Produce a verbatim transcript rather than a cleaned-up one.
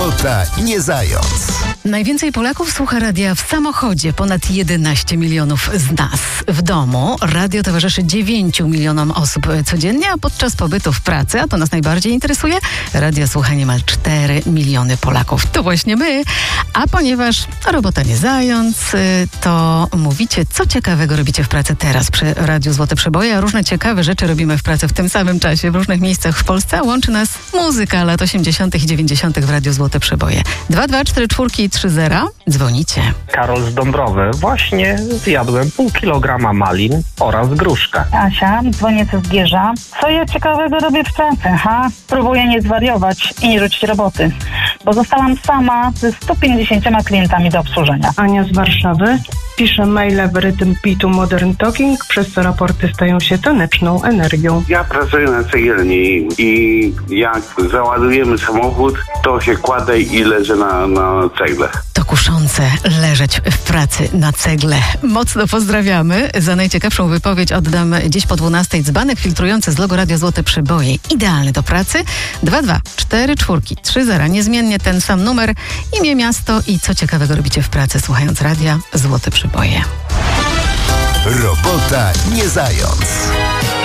Robota nie zając. Najwięcej Polaków słucha radia w samochodzie. Ponad jedenaście milionów z nas. W domu radio towarzyszy dziewięciu milionom osób codziennie, a podczas pobytu w pracy, a to nas najbardziej interesuje, radio słucha niemal cztery miliony Polaków. To właśnie my. A ponieważ robota nie zając, to mówicie, co ciekawego robicie w pracy teraz przy Radiu Złote Przeboje, a różne ciekawe rzeczy robimy w pracy w tym samym czasie w różnych miejscach w Polsce, a łączy nas muzyka lat osiemdziesiątych i dziewięćdziesiątych w Radiu Złote Przeboje. dwa dwa cztery cztery trzy zero. Dzwonicie. Karol z Dąbrowy. Właśnie zjadłem pół kilograma malin oraz gruszkę. Asia, dzwonię ze Zgierza. Co ja ciekawego robię w pracy, ha? Próbuję nie zwariować i nie rzucić roboty, bo zostałam sama ze sto pięćdziesięcioma klientami do obsłużenia. Ania z Warszawy. Piszę maile w rytm Pitu Modern Talking, przez co raporty stają się taneczną energią. Ja pracuję na cegielni i jak załadujemy samochód, to się kładę i leżę na, na cegle. To kuszące leżeć w pracy na cegle. Mocno pozdrawiamy. Za najciekawszą wypowiedź oddam dziś po dwunastej. Dzbanek filtrujący z logo Radio Złote Przeboje. Idealny do pracy. dwa dwa cztery cztery trzy zero. Niezmiennie ten sam numer. Imię, miasto i co ciekawego robicie w pracy, słuchając radia Złote Przeboje. Robota nie zając.